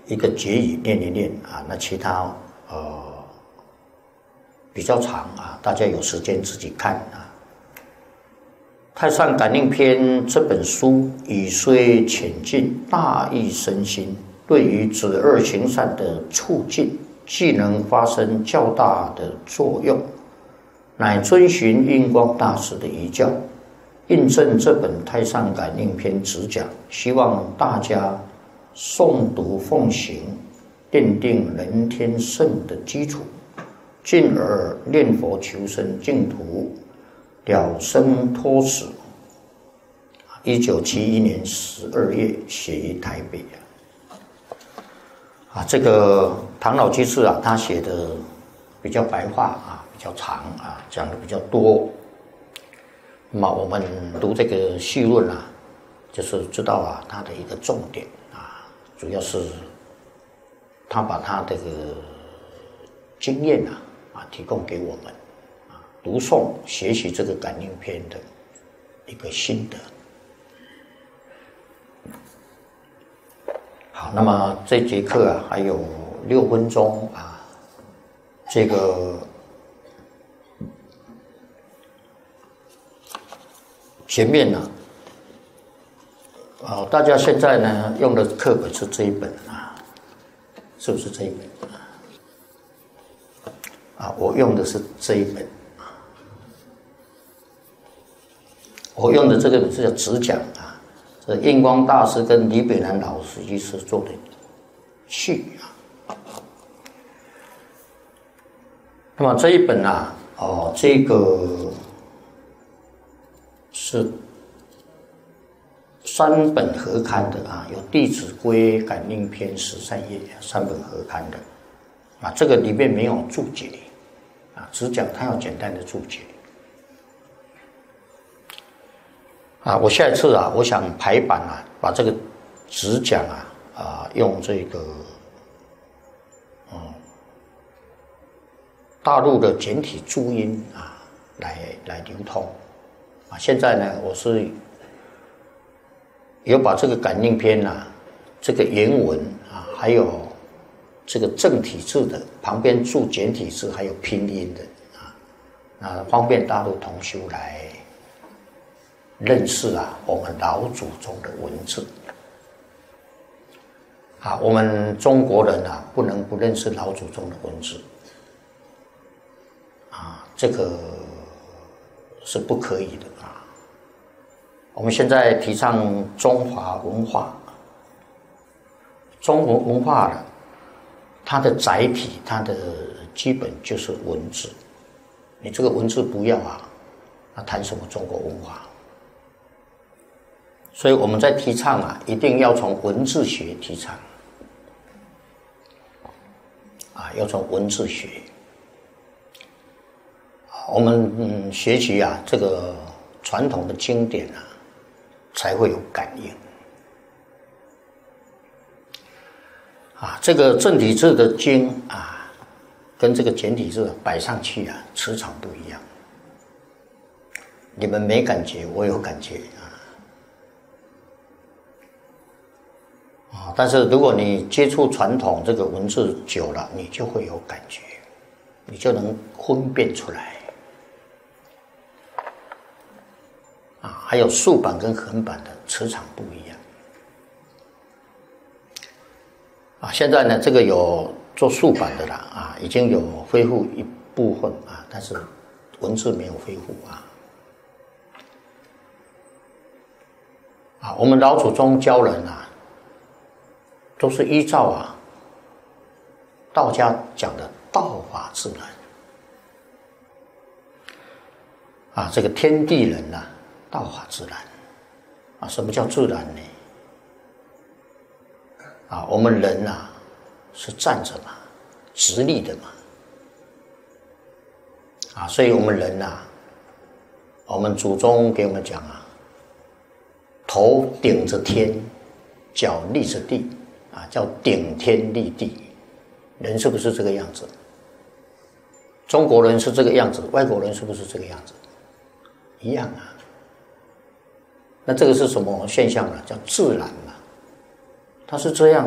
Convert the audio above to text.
一个结语念一念啊，那其他比较长啊，大家有时间自己看啊。《太上感应篇》这本书语虽浅近，大义深心，对于止恶行善的促进，既能发生较大的作用，乃遵循印光大师的遗教，印证这本《太上感应篇》旨讲，希望大家诵读奉行，奠定人天圣的基础，进而念佛求生净土，了生脱死。1971年12月写于台北这个唐老居士他写的比较白话比较长讲的比较多。那么我们读这个序论就是知道他的一个重点主要是他把他这个经验提供给我们读诵学习这个感应篇的一个心得。好，那么这节课还有6分钟这个前面大家现在呢用的课本是这一本是不是这一本我用的是这一本我用的这个是叫旨讲这印光大师跟李北南老师居士做的序那么这一本这个是3本合刊的有《弟子规》《感应篇》13页3本合刊的这个里面没有注解只讲它有简单的注解我下一次我想排版把这个只讲用这个大陆的简体注音来流通现在呢我是有把这个感应篇这个原文还有这个正体字的旁边注简体字还有拼音的方便大陆同修来认识我们老祖宗的文字我们中国人不能不认识老祖宗的文字这个是不可以的我们现在提倡中华文化，中国文化它的载体它的基本就是文字，你这个文字不要那谈什么中国文化？所以我们在提倡一定要从文字学提倡要从文字学我们学习这个传统的经典才会有感应这个正体字的经跟这个简体字摆上去磁场不一样，你们没感觉，我有感觉但是如果你接触传统这个文字久了，你就会有感觉，你就能分辨出来还有竖版跟横版的磁场不一样现在呢这个有做竖版的已经有恢复一部分但是文字没有恢复我们老祖宗教人都是依照道家讲的道法自然这个天地人道法自然什么叫自然呢我们人是站着嘛，直立的嘛所以我们人我们祖宗给我们讲头顶着天，脚立着地叫顶天立地，人是不是这个样子？中国人是这个样子，外国人是不是这个样子？一样那这个是什么现象呢？叫自然嘛，它是这样